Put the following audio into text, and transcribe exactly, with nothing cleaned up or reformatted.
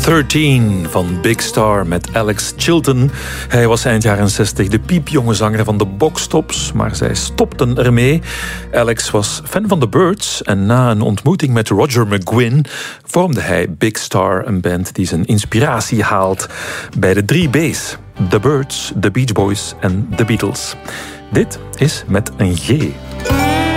dertien van Big Star met Alex Chilton. Hij was eind jaren zestig de piepjonge zanger van de Box Tops, maar zij stopten ermee. Alex was fan van The Byrds en na een ontmoeting met Roger McGuinn vormde hij Big Star, een band die zijn inspiratie haalt bij de drie B's. The Byrds, The Beach Boys en The Beatles. Dit is met een G.